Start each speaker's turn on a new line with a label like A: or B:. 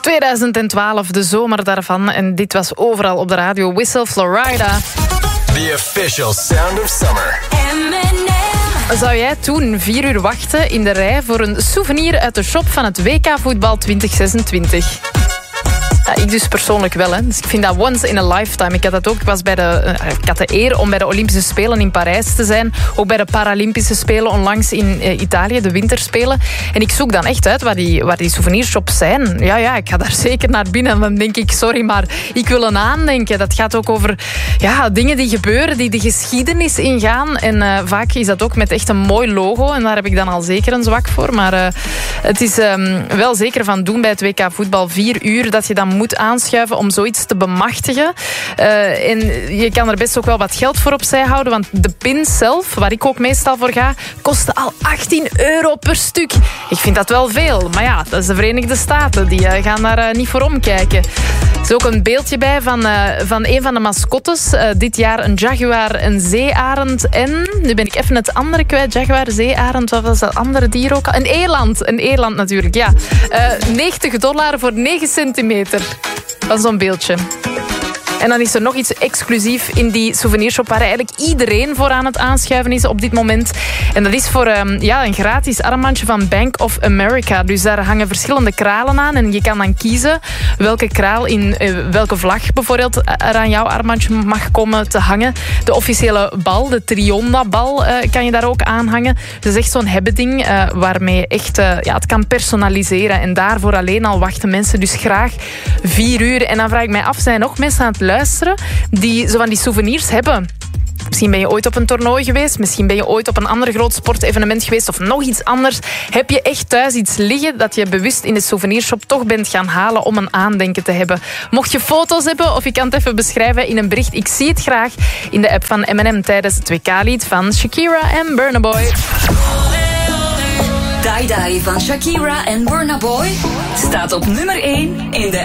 A: 2012, de zomer daarvan. En dit was overal op de radio. Whistle Florida.
B: The official sound of summer.
A: Zou jij toen 4 uur wachten in de rij voor een souvenir uit de shop van het WK voetbal 2026? Ja, ik dus persoonlijk wel. Hè. Dus ik vind dat once in a lifetime. Ik had dat ook. Ik had de eer om bij de Olympische Spelen in Parijs te zijn. Ook bij de Paralympische Spelen onlangs in Italië, de winterspelen. En ik zoek dan echt uit waar die souvenirshops zijn. Ja, ik ga daar zeker naar binnen. En dan denk ik, sorry, maar ik wil een aandenken. Dat gaat ook over dingen die gebeuren, die de geschiedenis ingaan. En vaak is dat ook met echt een mooi logo. En daar heb ik dan al zeker een zwak voor. Maar het is wel zeker van doen bij het WK voetbal 4 uur dat je dan moet aanschuiven om zoiets te bemachtigen. En je kan er best ook wel wat geld voor opzij houden, want de pins zelf, waar ik ook meestal voor ga, kosten al €18 per stuk. Ik vind dat wel veel, maar ja, dat is de Verenigde Staten. Die gaan daar niet voor omkijken. Er is ook een beeldje bij van een van de mascottes. Dit jaar een jaguar, een zeearend en... Nu ben ik even het andere kwijt. Jaguar, zeearend, wat was dat andere dier ook al? Een eland natuurlijk, ja. $90 voor 9 centimeter. Dat is zo'n beeldje. En dan is er nog iets exclusief in die souvenirshop waar eigenlijk iedereen voor aan het aanschuiven is op dit moment. En dat is voor een gratis armbandje van Bank of America. Dus daar hangen verschillende kralen aan en je kan dan kiezen welke kraal in welke vlag bijvoorbeeld er aan jouw armbandje mag komen te hangen. De officiële bal, de Trionna-bal, kan je daar ook aanhangen. Dus dat is echt zo'n hebbeding waarmee je echt het kan personaliseren. En daarvoor alleen al wachten mensen dus graag 4 uur. En dan vraag ik mij af, zijn er nog mensen aan het luisteren die zo van die souvenirs hebben? Misschien ben je ooit op een toernooi geweest. Misschien ben je ooit op een ander groot sportevenement geweest. Of nog iets anders. Heb je echt thuis iets liggen dat je bewust in de souvenirshop toch bent gaan halen om een aandenken te hebben? Mocht je foto's hebben of je kan het even beschrijven in een bericht. Ik zie het graag in de app van M&M tijdens het WK-lied van Shakira en Burna Boy.
C: Die Die van Shakira en Burna Boy staat op nummer 1 in de